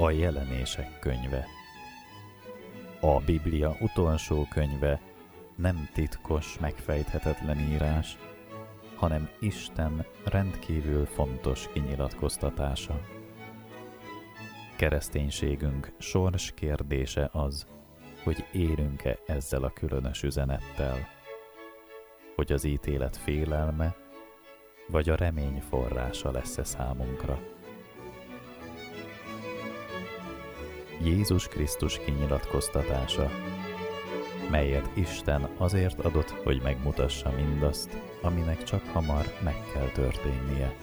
A Jelenések könyve. A Biblia utolsó könyve nem titkos, megfejthetetlen írás, hanem Isten rendkívül fontos kinyilatkoztatása. Kereszténységünk sors kérdése az, hogy élünk-e ezzel a különös üzenettel, hogy az ítélet félelme, vagy a remény forrása lesz-e számunkra. Jézus Krisztus kinyilatkoztatása, melyet Isten azért adott, hogy megmutassa mindazt, aminek csak hamar meg kell történnie.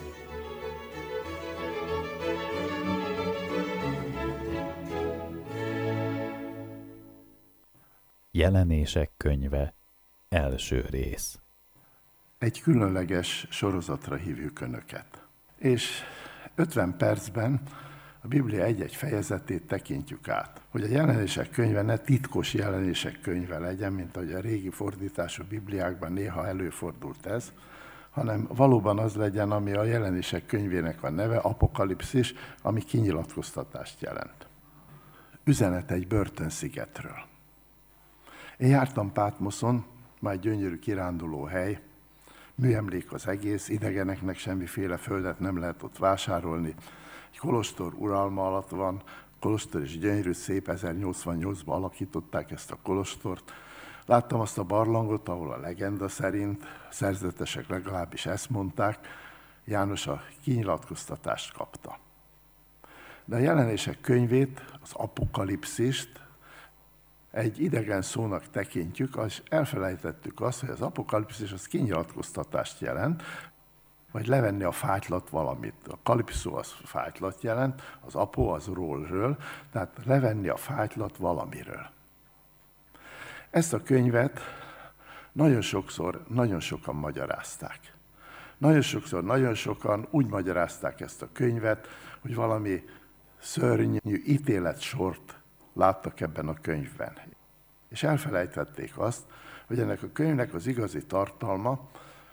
Jelenések könyve, első rész. Egy különleges sorozatra hívjuk Önöket. És 50 percben a Biblia egy-egy fejezetét tekintjük át. Hogy a Jelenések könyve ne titkos jelenések könyve legyen, mint ahogy a régi fordítású Bibliákban néha előfordult ez, hanem valóban az legyen, ami a Jelenések könyvének a neve, Apokalipszis, ami kinyilatkoztatást jelent. Üzenet egy börtönszigetről. Én jártam Pátmoszon, már egy gyönyörű kiránduló hely, műemlék az egész, idegeneknek semmiféle földet nem lehet ott vásárolni. Egy kolostor uralma alatt van, kolostor is gyönyörű, szép, 1088-ban alakították ezt a kolostort. Láttam azt a barlangot, ahol a legenda szerint, a szerzetesek legalábbis ezt mondták, János a kinyilatkoztatást kapta. De a Jelenések könyvét, az Apokalipszist egy idegen szónak tekintjük, és elfelejtettük azt, hogy az apokalipszis az kinyilatkoztatást jelent, vagy levenni a fájtlat valamit. A kalipszó az fájtlat jelent, az apo az ról, tehát levenni a fájtlat valamiről. Ezt a könyvet nagyon sokszor, nagyon sokan magyarázták. Nagyon sokszor, nagyon sokan úgy magyarázták ezt a könyvet, hogy valami szörnyű ítéletsort láttak ebben a könyvben. És elfelejtették azt, hogy ennek a könyvnek az igazi tartalma,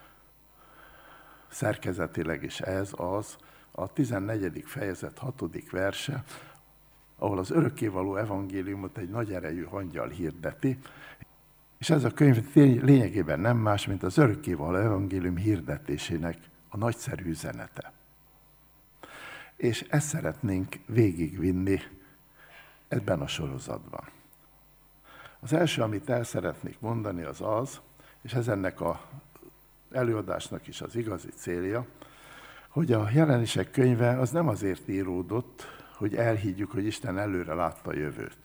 szerkezetileg is ez az, a 14. fejezet 6. verse, ahol az örökkévaló evangéliumot egy nagy erejű angyal hirdeti, és ez a könyv lényegében nem más, mint az örökkévaló evangélium hirdetésének a nagyszerű üzenete. És ezt szeretnénk végigvinni ebben a sorozatban. Az első, amit el szeretnék mondani, az az, és ez ennek az előadásnak is az igazi célja, hogy a Jelenések könyve az nem azért íródott, hogy elhiggyük, hogy Isten előre látta a jövőt.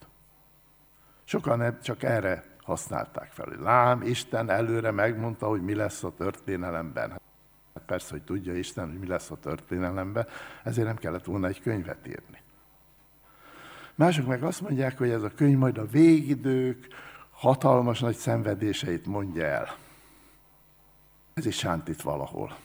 Sokan csak erre használták fel, hogy lám, Isten előre megmondta, hogy mi lesz a történelemben. Hát persze, hogy tudja Isten, hogy mi lesz a történelemben, ezért nem kellett volna egy könyvet írni. Mások meg azt mondják, hogy ez a könyv majd a végidők hatalmas nagy szenvedéseit mondja el. Ez is sántít valahol.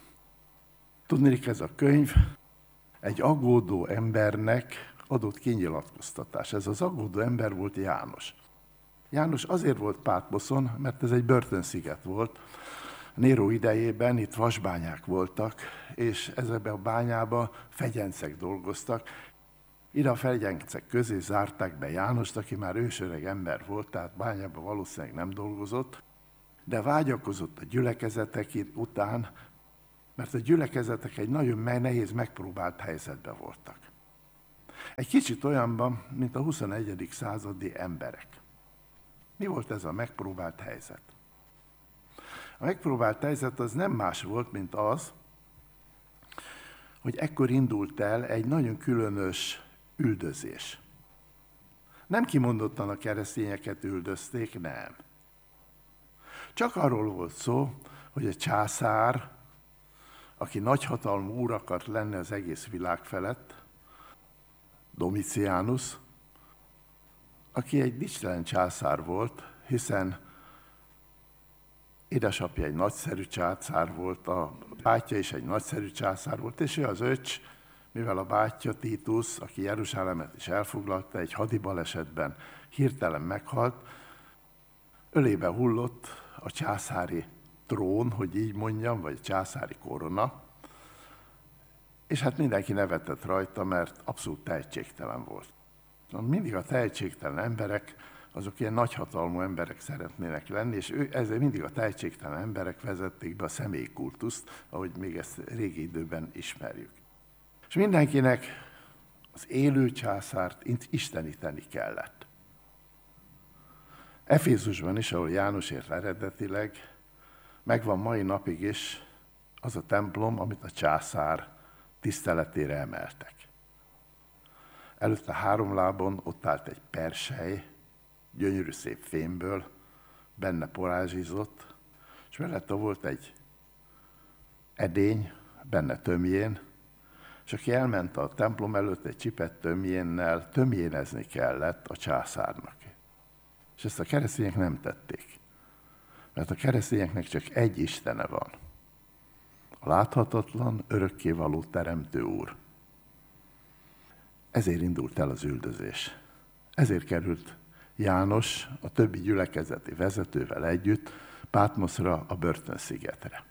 Tudnék, ez a könyv egy aggódó embernek adott kinyilatkoztatás. Ez az aggódó ember volt János. János azért volt Pátmoszon, mert ez egy börtönsziget volt. Néró idejében itt vasbányák voltak, és ezekben a bányában fegyencek dolgoztak. Ide a fegyencek közé zárták be Jánost, aki már ősöreg ember volt, tehát bányában valószínűleg nem dolgozott, de vágyakozott a gyülekezetek után, mert a gyülekezetek egy nagyon nehéz, megpróbált helyzetben voltak. Egy kicsit olyanban, mint a 21. századi emberek. Mi volt ez a megpróbált helyzet? A megpróbált helyzet az nem más volt, mint az, hogy ekkor indult el egy nagyon különös üldözés. Nem kimondottan a keresztényeket üldözték, nem. Csak arról volt szó, hogy a császár, aki nagyhatalmú úr akart lenni az egész világ felett, Domitianus, aki egy dicstelen császár volt, hiszen édesapja egy nagyszerű császár volt, a bátyja is egy nagyszerű császár volt, és ő az öcs, mivel a bátyja Titus, aki Jeruzsálemet is elfoglalta, egy hadibalesetben hirtelen meghalt, ölébe hullott a császári trón, hogy így mondjam, vagy császári korona, És hát mindenki nevetett rajta, mert abszolút tehetségtelen volt. Mindig a tehetségtelen emberek, azok ilyen nagyhatalmú emberek szeretnének lenni, és ezért mindig a tehetségtelen emberek vezették be a személykultuszt, ahogy még ezt régi időben ismerjük. És mindenkinek az élő császárt isteníteni kellett. Efézusban is, ahol János élt eredetileg, megvan mai napig is az a templom, amit a császár tiszteletére emeltek. Előtte 3 lábon ott állt egy persely, gyönyörű szép fémből, benne porázsizott, és mellette volt egy edény, benne tömjén, és aki elment a templom előtt egy csipett tömjénnel, tömjénezni kellett a császárnak. És ezt a keresztények nem tették, mert a keresztényeknek csak egy istene van. A láthatatlan, örökkévaló teremtő Úr. Ezért indult el az üldözés. Ezért került János a többi gyülekezeti vezetővel együtt Pátmoszra, a börtönszigetre.